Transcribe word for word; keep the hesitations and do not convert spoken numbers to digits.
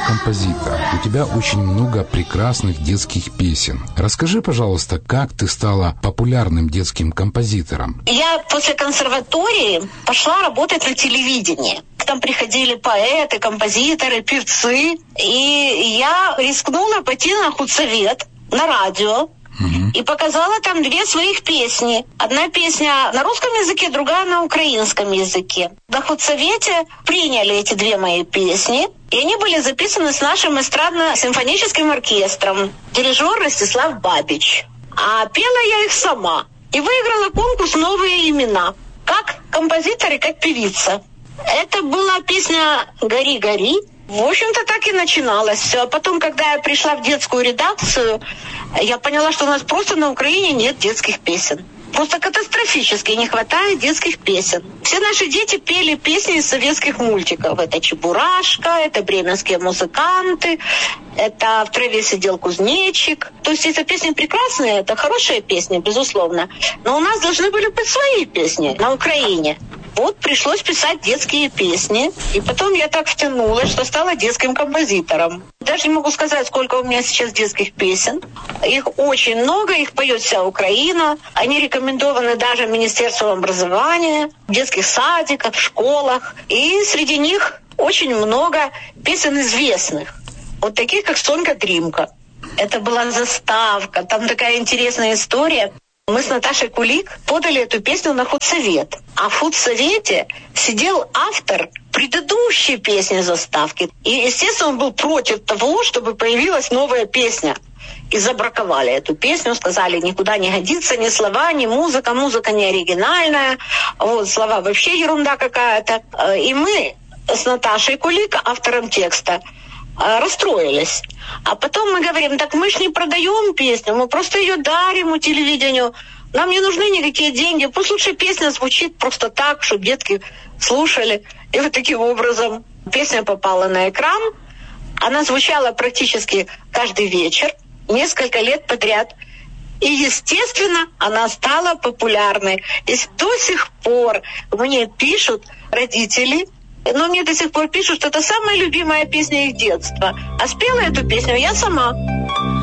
композитор. У тебя очень много прекрасных детских песен. Расскажи, пожалуйста, как ты стала популярным детским композитором? Я после консерватории пошла работать на телевидении. Там приходили поэты, композиторы, певцы. И я рискнула пойти на худсовет, на радио. Угу. И показала там две своих песни. Одна песня на русском языке, другая на украинском языке. На худсовете приняли эти две мои песни. И они были записаны с нашим эстрадно-симфоническим оркестром. Дирижер Ростислав Бабич. А пела я их сама. И выиграла конкурс «Новые имена». Как композитор и как певица. Это была песня «Гори, гори». В общем-то, так и начиналось все. А потом, когда я пришла в детскую редакцию, я поняла, что у нас просто на Украине нет детских песен. Просто катастрофически не хватает детских песен. Все наши дети пели песни из советских мультиков. Это «Чебурашка», это «Бременские музыканты», это «В траве сидел кузнечик». То есть эти песни прекрасные, это хорошие песни, безусловно. Но у нас должны были быть свои песни на Украине. Вот пришлось писать детские песни. И потом я так втянулась, что стала детским композитором. Даже не могу сказать, сколько у меня сейчас детских песен. Их очень много, их поет вся Украина. Они рекомендованы даже Министерством образования, в детских садиках, в школах. И среди них очень много песен известных. Вот таких, как «Сонька Дримка». Это была заставка. Там такая интересная история. Мы с Наташей Кулик подали эту песню на худсовет. А в худсовете сидел автор предыдущей песни заставки. И, естественно, он был против того, чтобы появилась новая песня. И забраковали эту песню, сказали, никуда не годится ни слова, ни музыка, музыка не оригинальная, вот, слова вообще ерунда какая-то. И мы с Наташей Кулик, автором текста, расстроились. А потом мы говорим, так мы ж не продаем песню, мы просто ее дарим у телевидению. Нам не нужны никакие деньги, пусть лучше песня звучит просто так, чтобы детки слушали. И вот таким образом песня попала на экран. Она звучала практически каждый вечер, несколько лет подряд. И, естественно, она стала популярной. И до сих пор мне пишут родители, но мне до сих пор пишут, что это самая любимая песня их детства. А спела эту песню я сама.